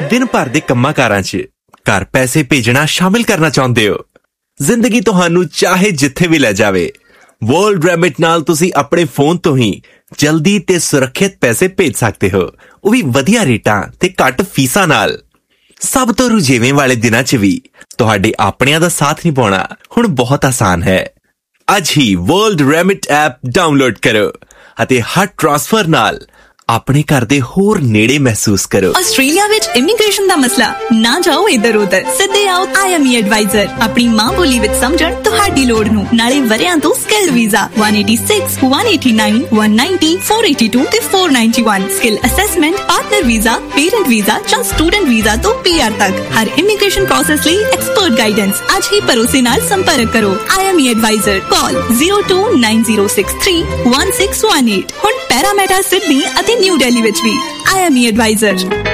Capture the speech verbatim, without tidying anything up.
दिन भर दे कम्मां कारां च घर पैसे भेजना शामिल करना चाहुंदे हो? जिंदगी तुहानू चाहे जिथे भी ले जावे, वर्ल्ड रेमिट नाल तुसी अपने फोन तो ही जल्दी ते सुरक्षित पैसे भेज सकते हो, वो भी वधिया रेटां ते घट फीसां नाल। सब तो रुझेवें वाले दिनां च भी तुहाडे आपणियां दा साथ निभाउणा हुण बहुत आसान है। अज ही वर्ल्ड रेमिट ऐप डाउनलोड करो अते हर ट्रांसफर नाल अपने घर दे होर नेड़े महसूस करो। ऑस्ट्रेलिया विच इमिग्रेशन दा मसला ना जाओ इधर उधर, सीधे आओ आई एम ई एडवाइजर। अपनी मां बोली विच समझण तुहाडी लोड़ नूं, नाले वरियां तो skilled visa one eighty-six, one eighty-nine, one ninety, four eighty-two ते four ninety-one, skill assessment, partner visa, parent visa जां स्टूडेंट वीजा तो पी आर तक हर इमिग्रेशन प्रोसेस लई एक्सपर्ट गाइडेंस। आज ही भरोसे नाल संपर्क करो I M E adviser. Call zero two nine zero six three one six one eight। हुण पैरामेटा सिडनी अते न्यू दिल्ली विच भी आई एम ई एडवाइजर।